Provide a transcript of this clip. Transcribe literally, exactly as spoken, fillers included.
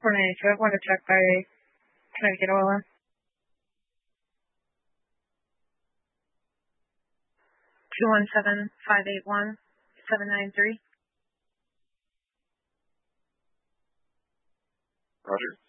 four ninety-two. I want to check by Connecticut Oil. two one seven, five eight one, seven nine three. Roger.